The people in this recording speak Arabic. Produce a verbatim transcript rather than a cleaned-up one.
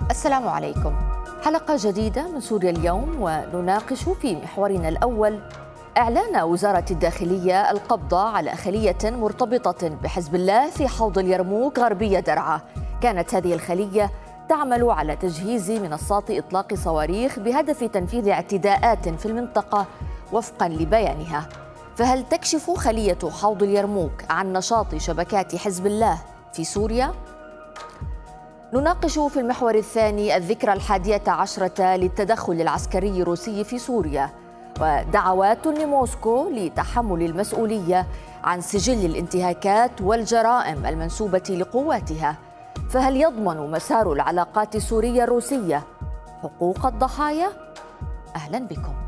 السلام عليكم. حلقة جديدة من سوريا اليوم، ونناقش في محورنا الأول إعلان وزارة الداخلية القبض على خلية مرتبطة بحزب الله في حوض اليرموك غربية درعا. كانت هذه الخلية تعمل على تجهيز منصات إطلاق صواريخ بهدف تنفيذ اعتداءات في المنطقة وفقا لبيانها. فهل تكشف خلية حوض اليرموك عن نشاط شبكات حزب الله في سوريا؟ نناقش في المحور الثاني الذكرى الحادية عشرة للتدخل العسكري الروسي في سوريا، ودعوات لموسكو لتحمل المسؤولية عن سجل الانتهاكات والجرائم المنسوبة لقواتها. فهل يضمن مسار العلاقات السورية الروسية حقوق الضحايا؟ أهلا بكم.